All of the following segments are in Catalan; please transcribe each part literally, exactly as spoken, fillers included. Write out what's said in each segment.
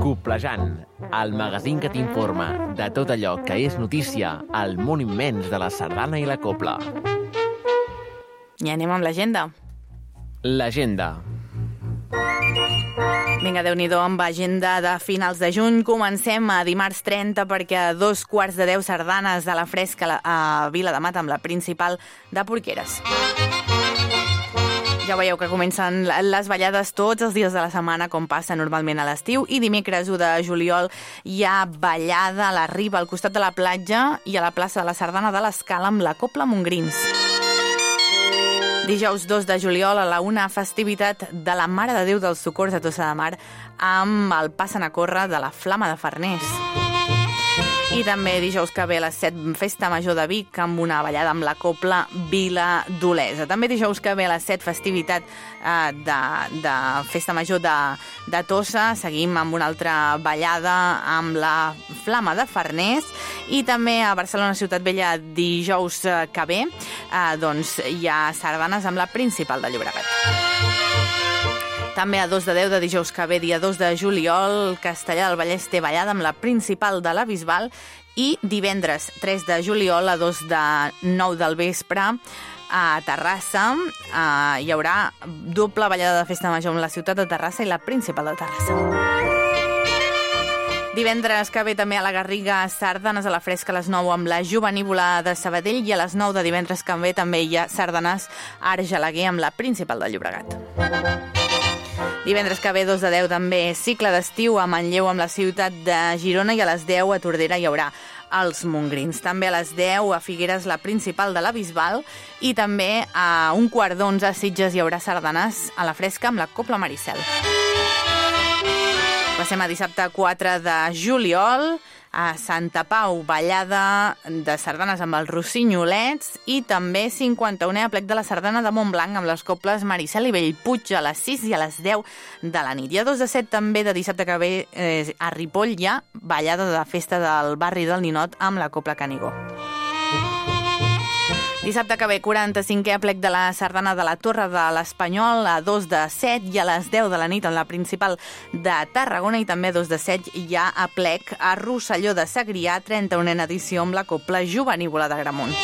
Coplejant, el magazín que t'informa de tot allò que és notícia al món immens de la sardana i la copla. I anem amb l'agenda. L'agenda. Vinga, Déu-n'hi-do, amb agenda de finals de juny. Comencem a dimarts trenta perquè a dos quarts de deu sardanes a la fresca a Viladamat amb la principal de Porqueres. Ja veieu que comencen les ballades tots els dies de la setmana, com passa normalment a l'estiu, i dimecres u de juliol hi ha ballada a la Riba, al costat de la platja i a la plaça de la Sardana de l'Escala amb la Copla Montgrins. Dijous dos de juliol a la una, festivitat de la Mare de Déu dels Socors a Tossa de Mar amb el Passen a córrer de la Flama de Farners. I també dijous que ve a les set, Festa Major de Vic amb una ballada amb la Copla Vila d'Olesa. També dijous que ve a les set, festivitat eh, de, de Festa Major de, de Tossa. Seguim amb una altra ballada amb la Flama de Farners. I també a Barcelona Ciutat Vella dijous que ve eh, doncs hi ha sardanes amb la Principal de Llobregat. També a dos de deu de dijous que ve, dia dos de juliol, Castellar del Vallès té ballada amb la Principal de la Bisbal i divendres tres de juliol a dos de nou del vespre a Terrassa eh, hi haurà doble ballada de Festa Major amb la ciutat de Terrassa i la Principal de Terrassa. Divendres que ve també a la Garriga, sardanes a la fresca a les nou amb la Jovenívola de Sabadell i a les nou de divendres que ve també hi ha sardanes a Argelaguer amb la Principal de Llobregat. Divendres que ve, dos de deu, també cicle d'estiu a Manlleu amb la ciutat de Girona i a les deu a Tordera hi haurà els Montgrins. També a les deu a Figueres la Principal de la Bisbal i també a un quart d'onze a Sitges hi haurà sardanes a la fresca amb la Copla Maricel. Passem a dissabte quatre de juliol, a Santa Pau, ballada de sardanes amb els Rossinyolets i també cinquanta-unè aplec de la sardana de Montblanc amb les coples Maricel i Bellpuig a les sis i a les deu de la nit. I a dos de set també de dissabte que ve eh, a Ripoll hi ha ballada de festa del barri del Ninot amb la Copla Canigó. Dissabte que ve, quaranta-cinquè aplec de la sardana de la Torre de l'Espanyol a dos de set i a les deu de la nit en la Principal de Tarragona i també a dos de set hi ha aplec a Rosselló de Segrià, trenta-unena edició amb la Copla Jovenívola de Gramunt.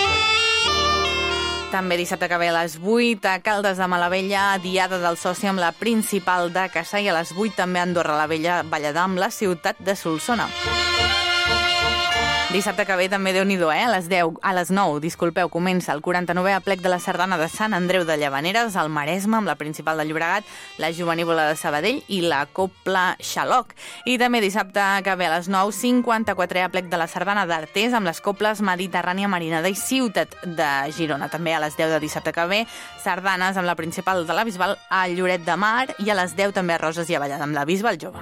També dissabte que ve a les vuit a Caldes de Malavella, diada del soci amb la Principal de Cassà i a les vuit també a Andorra la Vella, ballada amb la ciutat de Solsona. Dissabte que ve també, Déu-n'hi-do, eh? a les deu, a les nou, disculpeu, comença el quaranta-novè aplec de la sardana de Sant Andreu de Llavaneres, al Maresme, amb la Principal de Llobregat, la Jovenívola de Sabadell i la Copla Xaloc. I també dissabte que ve a les nou, cinquanta-quatrè aplec de la sardana d'Artés, amb les coples Mediterrània, Marinada i Ciutat de Girona. També a les deu de dissabte que ve, sardanes amb la Principal de la Bisbal a Lloret de Mar i a les deu també a Roses i a ballada amb la Bisbal Jove.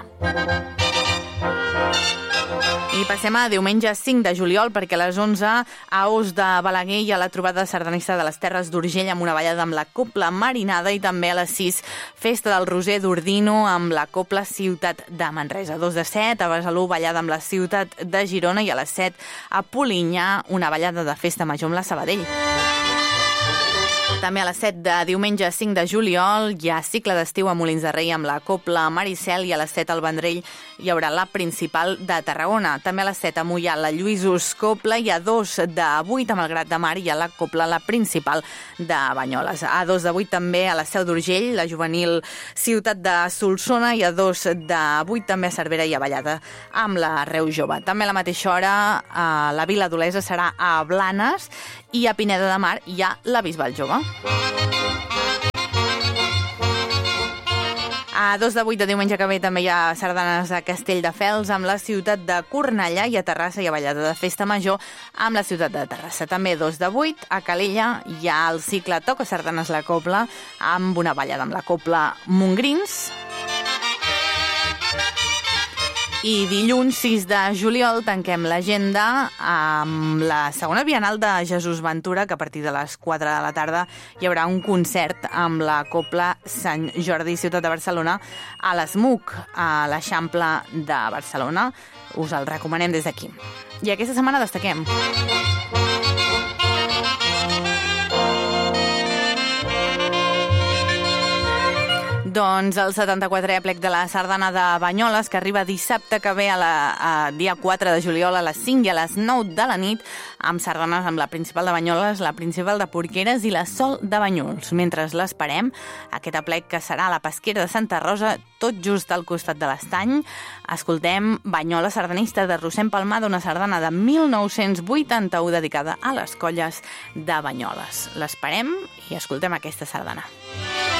I passem a diumenge cinc de juliol perquè a les onze a Os de Balaguer hi ha la trobada sardanista de les Terres d'Urgell amb una ballada amb la Copla Marinada i també a les sis Festa del Roser d'Ordino amb la Copla Ciutat de Manresa. A dos de set a Besalú ballada amb la Ciutat de Girona i a les set a Polinyà una ballada de Festa Major amb la Sabadell. També a les set de diumenge cinc de juliol hi ha cicle d'estiu a Molins de Rei amb la Copla Maricel i a les set al Vendrell hi haurà la Principal de Tarragona. També a les set a Moià la Lluïsos Copla i a dos de vuit a Malgrat de Mar hi ha la Copla la Principal de Banyoles. A dos de vuit també a la Seu d'Urgell, la Juvenil Ciutat de Solsona i a dos de vuit també a Cervera hi ha ballada amb la Reu Jove. També a la mateixa hora a la Vila d'Olesa serà a Blanes i a Pineda de Mar hi ha la Bisbal Jove. A dos de vuit de diumenge que ve també hi ha sardanes a Castelldefels amb la ciutat de Cornellà i a Terrassa hi ha ballada de Festa Major amb la ciutat de Terrassa. També a dos de vuit a Calella hi ha el cicle Toca Sardanes la Copla amb una ballada amb la Copla Montgrins. I dilluns sis de juliol tanquem l'agenda amb la segona Bienal de Jesús Ventura, que a partir de les quatre de la tarda hi haurà un concert amb la Copla Sant Jordi Ciutat de Barcelona a l'Esmuc, a l'Eixample de Barcelona. Us el recomanem des d'aquí. I aquesta setmana destaquem Doncs el setanta-quatrè aplec de la sardana de Banyoles, que arriba dissabte que ve a la a dia quatre de juliol a les cinc i a les nou de la nit, amb sardanes amb la principal de Banyoles, la principal de Porqueres i la Sol de Banyuls. Mentre l'esperem, aquest aplec que serà a la Pesquera de Santa Rosa, tot just al costat de l'Estany, escoltem Banyoles sardanista de Rossem Palmada, una sardana de mil nou-cents vuitanta-u dedicada a les colles de Banyoles. L'esperem i escoltem aquesta sardana.